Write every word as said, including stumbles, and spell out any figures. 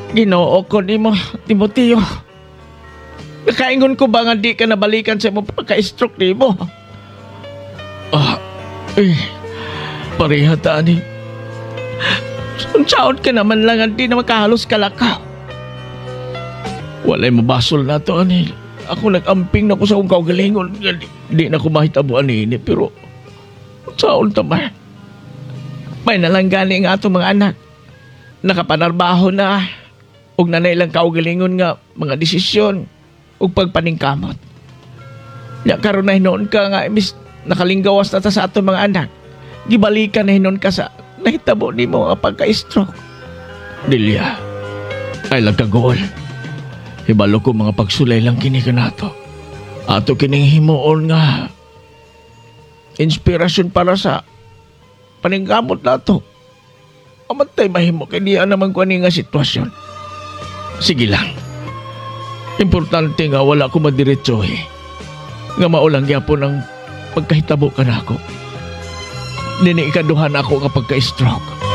Ginoo ko nimo, Timoteo. Nakaingon ko ba nga di ka nabalikan sa imong pagka-stroke nimo? Ah, eh, pareha ta ni. Unsaon ka naman lang ang di na makahalos kalakaw. Walay mabasol na to, ani. Ako nag-amping na ko sa kong kaugalingon. Di, di na ko mahitabuan ini, pero unsaon ta man? May nalang gani nga atong mga anak. Nakapanarbaho na. Ug nanay lang kaugalingon nga mga desisyon ug pagpaningkamot. Ya karon na hinuon ka nga imbis nakalinggawas na ta sa atong mga anak. Gibalikan na hinuon ka sa nahitabo nimo nga pagka-stroke. Delia, ay lang kagol. Hibalo ko mga pagsulay lang kini kanato. Ato kining himuon nga inspirasyon para sa paningkamot nato. Amantay mahimo kay diya naman ko ani nga sitwasyon. Sige lang. Importante nga wala ko madiretsohi. Nga maulang gyapon ang pagkahitabo ka na ako. Nini ikaduhan ako kapag ka-stroke.